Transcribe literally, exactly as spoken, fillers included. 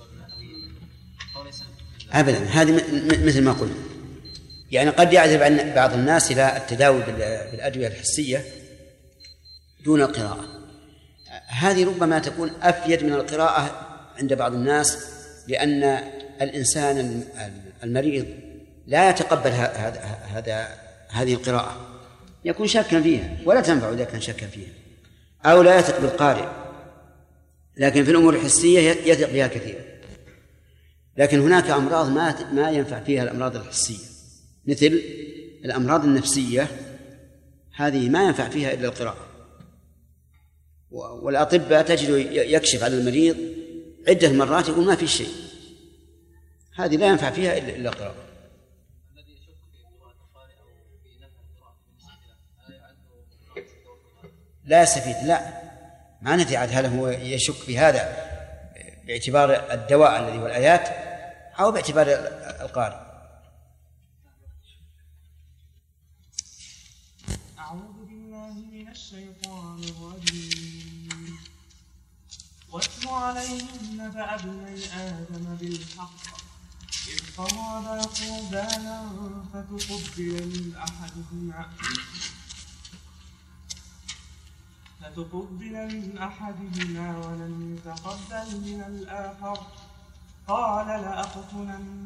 أبدا، هذه مثل ما قلنا، يعني قد يعذب عن بعض الناس إلى التداوي بالأدوية الحسية دون القراءة. هذه ربما تكون أفيد من القراءة عند بعض الناس، لأن الإنسان المريض لا يتقبل هذا هذه القراءة، يكون شاكا فيها ولا تنفع إذا كان شاكا فيها، أو لا يثق بالقارئ. لكن في الأمور الحسية يثق بها كثيرا. لكن هناك أمراض ما ما ينفع فيها الأمراض الحسية، مثل الأمراض النفسية، هذه ما ينفع فيها إلا القراءة. والأطباء تجد يكشف على المريض عدة مرات يقول ما في شيء، هذه لا ينفع فيها إلا القراءة. لا يستفيد، لا، ما ندري عاد هل هو يشك في هذا باعتبار الدواء الذي هو الآيات أو باعتبار القارئ. أعوذ بالله من الشيطان الرجيم. واتل عليهم نبأ ابني آدم بالحق إذ قربا قربانا فتقبل من أحدهما فتقبل من أحدهما ولم يتقبل من الآخر قال لأقتلن